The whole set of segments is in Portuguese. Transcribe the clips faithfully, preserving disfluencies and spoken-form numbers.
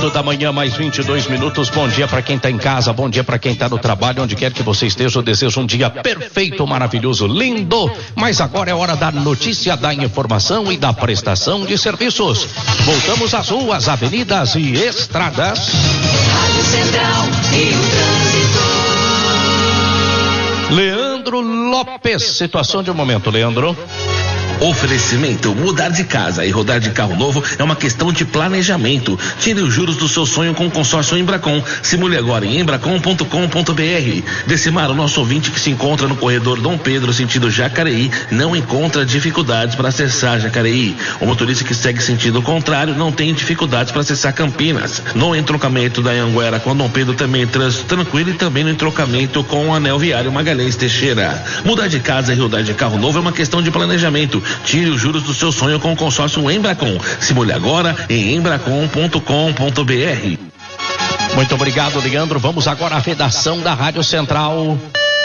oito da manhã, mais vinte e dois minutos. Bom dia para quem está em casa, bom dia para quem está no trabalho, onde quer que você esteja. Eu desejo um dia perfeito, maravilhoso, lindo. Mas agora é hora da notícia, da informação e da prestação de serviços. Voltamos às ruas, avenidas e estradas. Rádio Central e o trânsito. Leandro Lopes, situação de um momento, Leandro. Oferecimento: mudar de casa e rodar de carro novo é uma questão de planejamento. Tire os juros do seu sonho com o consórcio Embracon. Simule agora em embracon ponto com ponto br. Decimar, o nosso ouvinte que se encontra no corredor Dom Pedro, sentido Jacareí, não encontra dificuldades para acessar Jacareí. O motorista que segue sentido contrário não tem dificuldades para acessar Campinas. No entroncamento da Anhanguera com Dom Pedro também trânsito tranquilo, e também no entroncamento com o anel viário Magalhães Teixeira. Mudar de casa e rodar de carro novo é uma questão de planejamento. Tire os juros do seu sonho com o consórcio Embracon. Simule agora em embracon ponto com ponto br. Muito obrigado, Leandro. Vamos agora à redação da Rádio Central.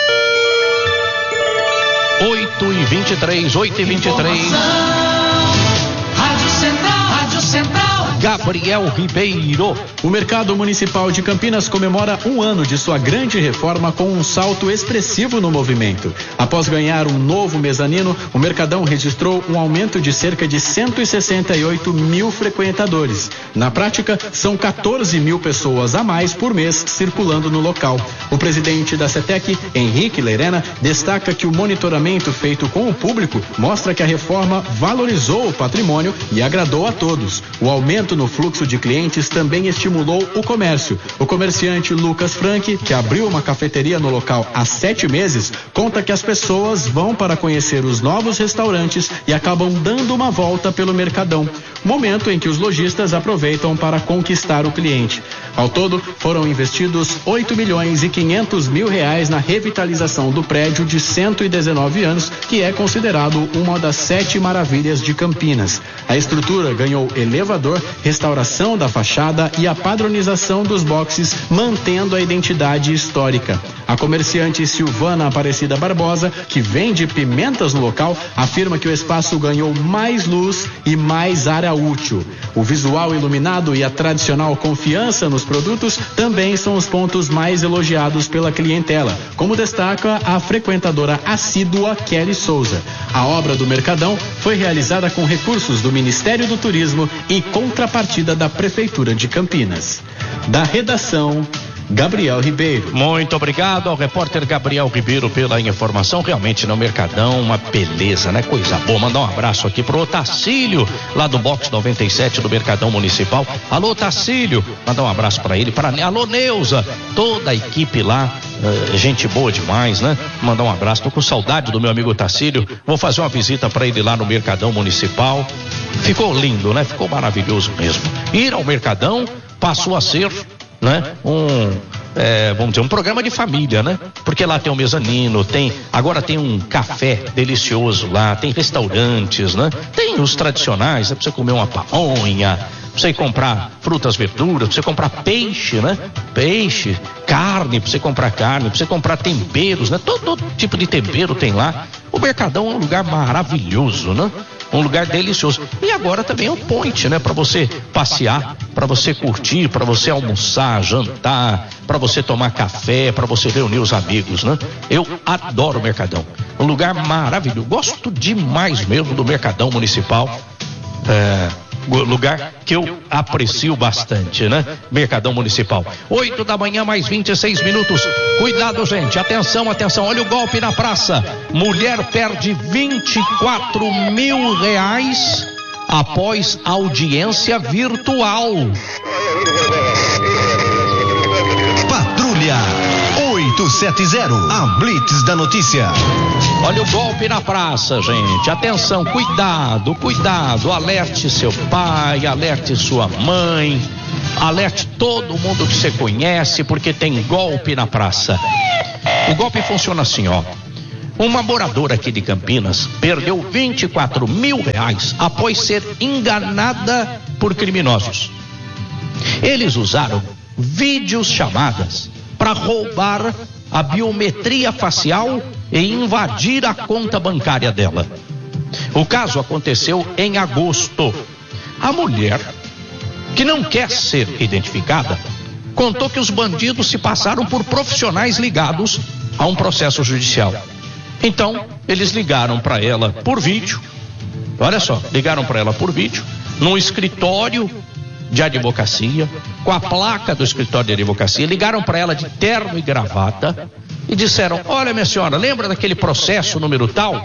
oito e vinte e três, oito e vinte e três. Rádio Central, Rádio Central. Gabriel Ribeiro. O Mercado Municipal de Campinas comemora um ano de sua grande reforma com um salto expressivo no movimento. Após ganhar um novo mezanino, o Mercadão registrou um aumento de cerca de cento e sessenta e oito mil frequentadores. Na prática, são quatorze mil pessoas a mais por mês circulando no local. O presidente da CETEC, Henrique Lerena, destaca que o monitoramento feito com o público mostra que a reforma valorizou o patrimônio e agradou a todos. O aumento no fluxo de clientes também estimulou o comércio. O comerciante Lucas Frank, que abriu uma cafeteria no local há sete meses, conta que as pessoas vão para conhecer os novos restaurantes e acabam dando uma volta pelo Mercadão, momento em que os lojistas aproveitam para conquistar o cliente. Ao todo, foram investidos oito milhões e quinhentos mil reais na revitalização do prédio de cento e dezenove anos, que é considerado uma das sete maravilhas de Campinas. A estrutura ganhou elevador, restauração da fachada e a padronização dos boxes, mantendo a identidade histórica. A comerciante Silvana Aparecida Barbosa, que vende pimentas no local, afirma que o espaço ganhou mais luz e mais área útil. O visual iluminado e a tradicional confiança nos produtos também são os pontos mais elogiados pela clientela, como destaca a frequentadora assídua Kelly Souza. A obra do Mercadão foi realizada com recursos do Ministério do Turismo e contrapartida da Prefeitura de Campinas. Da redação, Gabriel Ribeiro. Muito obrigado ao repórter Gabriel Ribeiro pela informação. Realmente no Mercadão, uma beleza, né? Coisa boa. Mandar um abraço aqui pro Otacílio, lá do box noventa e sete do Mercadão Municipal. Alô, Otacílio, mandar um abraço para ele, para alô, Neuza, toda a equipe lá, uh, gente boa demais, né? Mandar um abraço, tô com saudade do meu amigo Otacílio. Vou fazer uma visita para ele lá no Mercadão Municipal. Ficou lindo, né? Ficou maravilhoso mesmo. Ir ao Mercadão passou a ser, né, um, é, vamos dizer, um programa de família, né? Porque lá tem um mezanino, tem, agora tem um café delicioso lá, tem restaurantes, né? Tem os tradicionais, é pra você comer uma pamonha, pra você comprar frutas, verduras, pra você comprar peixe, né? Peixe, carne, pra você comprar carne, pra você comprar temperos, né? Todo, todo tipo de tempero tem lá. O Mercadão é um lugar maravilhoso, né? Um lugar delicioso. E agora também é um point, né? Para você passear, para você curtir, para você almoçar, jantar, para você tomar café, para você reunir os amigos, né? Eu adoro o Mercadão. Um lugar maravilhoso. Gosto demais mesmo do Mercadão Municipal. É, lugar que eu aprecio bastante, né? Mercadão Municipal. oito da manhã, mais vinte e seis minutos. Cuidado, gente. Atenção, atenção. Olha o golpe na praça. Mulher perde vinte e quatro mil reais após audiência virtual. Patrulha oito sete zero, a Blitz da notícia. Olha o golpe na praça, gente. Atenção, cuidado, cuidado. Alerte seu pai, alerte sua mãe, alerte todo mundo que você conhece, porque tem golpe na praça. O golpe funciona assim, ó. Uma moradora aqui de Campinas perdeu vinte e quatro mil reais após ser enganada por criminosos. Eles usaram vídeos chamadas para roubar a biometria facial e invadir a conta bancária dela. O caso aconteceu em agosto. A mulher que não quer ser identificada, contou que os bandidos se passaram por profissionais ligados a um processo judicial. Então, eles ligaram para ela por vídeo, olha só, ligaram para ela por vídeo, num escritório de advocacia, com a placa do escritório de advocacia, ligaram para ela de terno e gravata e disseram: olha, minha senhora, lembra daquele processo número tal?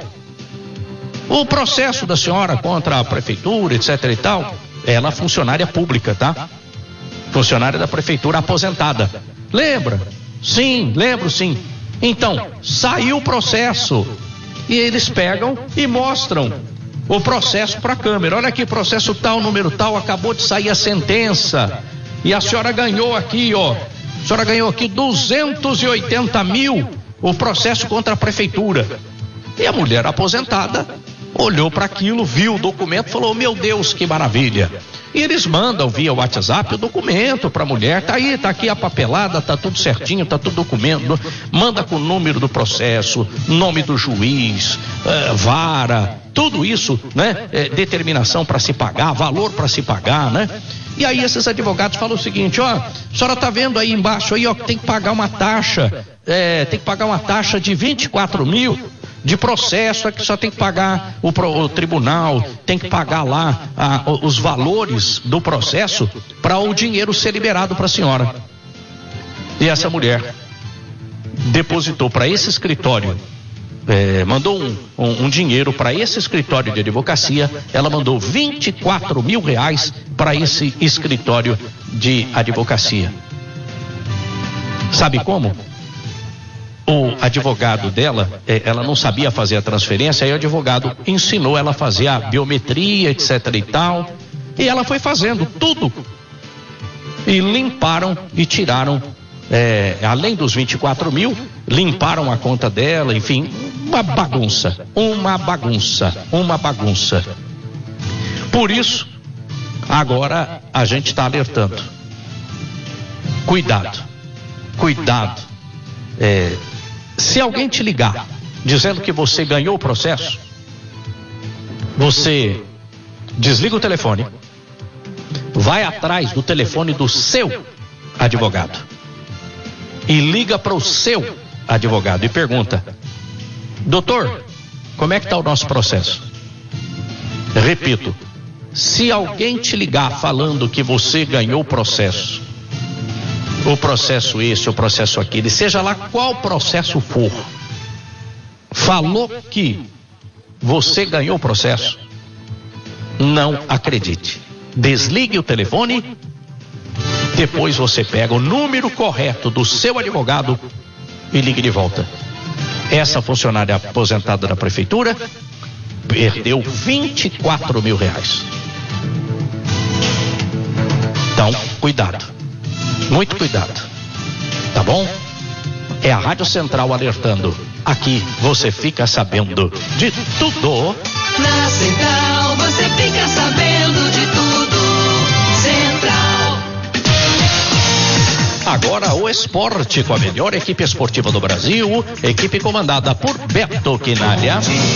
O processo da senhora contra a prefeitura, etc e tal. Ela é funcionária pública, tá? Funcionária da prefeitura aposentada. Lembra? Sim, lembro sim. Então, saiu o processo e eles pegam e mostram o processo para a câmera. Olha aqui, processo tal, número tal, acabou de sair a sentença e a senhora ganhou aqui, ó, a senhora ganhou aqui duzentos e oitenta mil, o processo contra a prefeitura. E a mulher aposentada olhou para aquilo, viu o documento, falou: meu Deus, que maravilha. E eles mandam via WhatsApp o documento para a mulher, tá aí, tá aqui a papelada, tá tudo certinho, tá tudo documento, manda com o número do processo, nome do juiz, é, vara, tudo isso, né? É, determinação para se pagar, valor para se pagar, né? E aí esses advogados falam o seguinte: ó, a senhora tá vendo aí embaixo aí, ó, que tem que pagar uma taxa, é, tem que pagar uma taxa de vinte e quatro mil de processo, é que só tem que pagar o, o tribunal, tem que pagar lá a, os valores do processo para o dinheiro ser liberado para a senhora. E essa mulher depositou para esse escritório, é, mandou um, um, um dinheiro para esse escritório de advocacia, ela mandou vinte e quatro mil reais para esse escritório de advocacia. Sabe como? O advogado dela, ela não sabia fazer a transferência, aí o advogado ensinou ela a fazer a biometria, etc e tal, e ela foi fazendo tudo, e limparam e tiraram, é, além dos vinte e quatro mil, limparam a conta dela, enfim, uma bagunça, uma bagunça, uma bagunça. Por isso, agora a gente está alertando, cuidado, cuidado, é, se alguém te ligar dizendo que você ganhou o processo, você desliga o telefone, vai atrás do telefone do seu advogado e liga para o seu advogado e pergunta: doutor, como é que está o nosso processo? Repito, se alguém te ligar falando que você ganhou o processo, o processo esse, o processo aquele, seja lá qual processo for, falou que você ganhou o processo, não acredite. Desligue o telefone, depois você pega o número correto do seu advogado e ligue de volta. Essa funcionária aposentada da prefeitura perdeu vinte e quatro mil reais. Então, cuidado. Muito cuidado, tá bom? É a Rádio Central alertando. Aqui você fica sabendo de tudo. Na Central você fica sabendo de tudo. Central. Agora o esporte com a melhor equipe esportiva do Brasil, equipe comandada por Beto Quinalha.